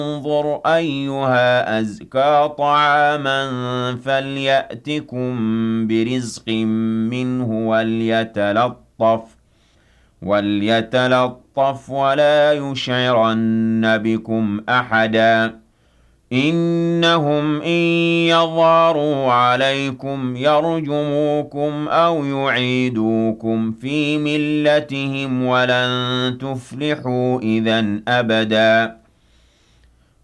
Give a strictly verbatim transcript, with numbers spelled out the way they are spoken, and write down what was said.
انظر أيها أزكى طعاما فليأتكم برزق منه وليتلطف وليتلطف ولا يشعرن بكم أحدا إنهم إن يظهروا عليكم يرجموكم أو يعيدوكم في ملتهم ولن تفلحوا إذا أبدا